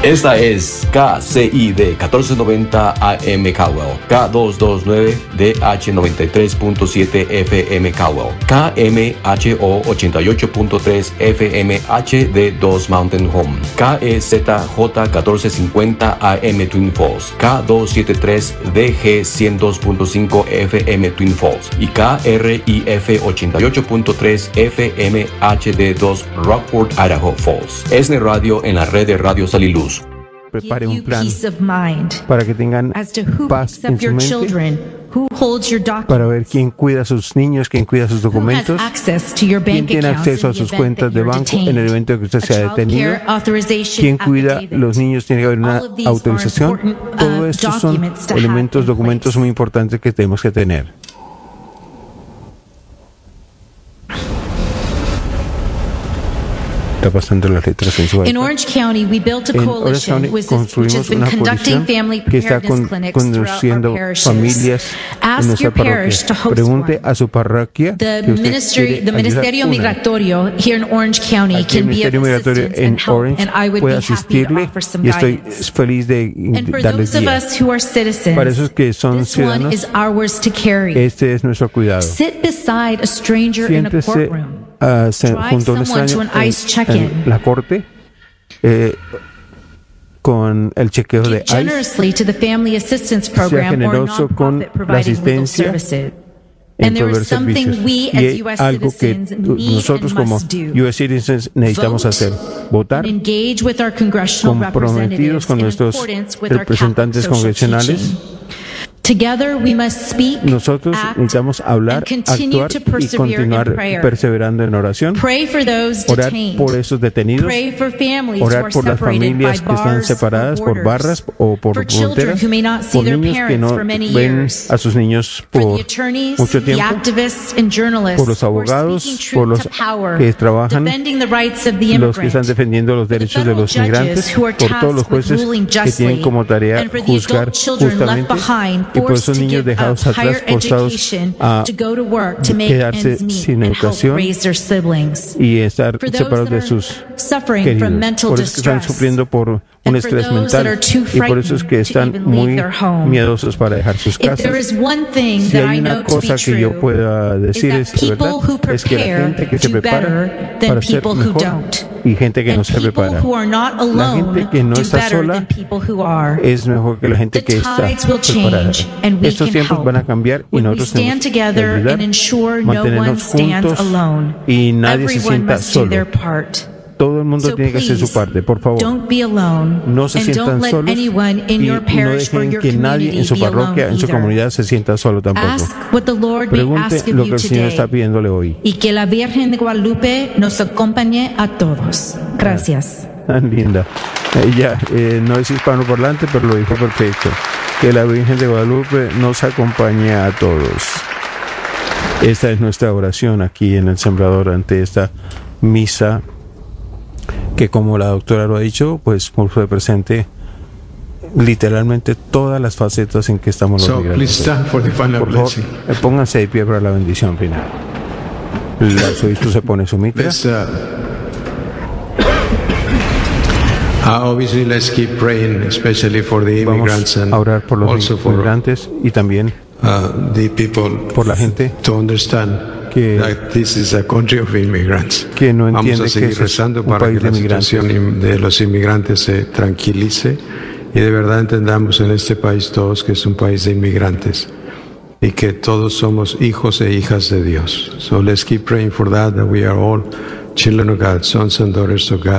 Esta es KCID 1490 AM Caldwell, K229DH 93.7 FM Caldwell, KMHO 88.3 FM HD2 Mountain Home, KEZJ 1450 AM Twin Falls, K273DG 102.5 FM Twin Falls y KRIF 88.3 FM HD2 Rockport, Idaho Falls. ESNE Radio en la red de Radio Saliluz. Prepare un plan para que tengan paz en su mente, para ver quién cuida a sus niños, quién cuida sus documentos, quién tiene acceso a sus cuentas de banco en el evento que usted sea detenido, quién cuida los niños, tiene que haber una autorización. Todo estos son elementos, documentos muy importantes que tenemos que tener. Está pasando las letras en su In Orange County, we built a coalition which has been conducting family preparedness clinics throughout our parishes. Familias en Ask nuestra your parish to parroquia. host Pregunte one. a su parroquia The que usted Ministerio Migratorio here in Orange County Aquí el can be of Ministerio Migratorio assistance en and help, Orange and I would be puede happy to asistirle offer some y estoy guidance. feliz de And for darles those of guía. us who are citizens, Para esos que son this one ciudadanos, is ours to carry. este es nuestro cuidado. Sit beside a stranger in a Siéntese courtroom. junto a un someone to extraño an ICE check-in. en la corte con el chequeo de Give ICE. generously to the Family Assistance Sea Program or generoso con nonprofit la providing legal asistencia services. en And there proveer is something servicios. we Y as hay U.S. algo que citizens need nosotros and como must do. U.S. citizens necesitamos Vote hacer. Votar, and engage with our congressional comprometidos representatives con in nuestros accordance with our Catholic representantes social congresionales. teaching. Together we must speak, Nosotros act, necesitamos hablar, and continue actuar to y persevere continuar in prayer. perseverando en oración. Pray for those Orar detained. por esos detenidos, Pray for families who orar are por las separated familias by que están bars separadas or por borders. barras o por For children fronteras, who may not see por their niños que parents no for many ven years. a sus niños For the por attorneys, mucho the tiempo, activists and journalists por los who are abogados, speaking por truth los to power, que trabajan, defending the rights of the los que están immigrant, defendiendo los for the derechos de federal los migrantes, judges who are por todos los tasked with jueces ruling que tienen justly, como tarea and for the juzgar adult children left justamente, behind, y por forced esos to niños give dejados up atrás, higher forzados education a to go to work to make quedarse ends meet sin and help educación raise their siblings. y estar For those separados that de are sus suffering queridos. from mental Por eso que están distress, sufriendo por un and for estrés those that are mental too y por eso es que frightened to están even leave muy their home. miedosos para dejar sus If there casas. is one thing Si that hay I una know to be cosa que yo true, pueda is decir that es de verdad, people who es que la prepare gente que se do prepara better than para ser people who mejor don't. y gente que no And se people prepara. who are not La gente alone que no do está better sola than people who are. es mejor que la gente The que está tides will preparada. change, and we Estos can tiempos help van a cambiar y when we nosotros stand tenemos que together ayudar, and ensure no one mantenernos stands juntos alone. y nadie se Everyone sienta must do solo. their part. Todo el mundo So tiene que hacer su please, parte, por favor. don't be alone, No se and sientan don't let solos anyone in y your no parish or dejen your que nadie en community su be alone parroquia, en su either. comunidad se sienta solo tampoco. Ask what the Lord may Pregunte ask of lo que you el Señor está today, pidiéndole hoy. y que la Virgen de Guadalupe nos acompañe a todos. Gracias. Tan linda. Ella no es hispanoparlante, pero lo dijo perfecto. Que la Virgen de Guadalupe nos acompañe a todos. Esta es nuestra oración aquí en El Sembrador ante esta misa que, como la doctora lo ha dicho, pues puso de presente literalmente todas las facetas en que estamos los migrantes. For Por favor, pónganse de pie para la bendición final. El arzobispo se pone su mitra. Obviously, let's keep praying, especially for the immigrants Vamos and a orar por los also for migrantes y también the people, por la gente to understand que that this is a country of immigrants. que no Vamos entiende a que seguir ese es rezando un para que país de la migrantes. situación de los inmigrantes se tranquilice y de verdad entendamos en este país todos que es un país de inmigrantes y que todos somos hijos e hijas de Dios. So let's keep praying for that we are all children of God, sons and daughters of God.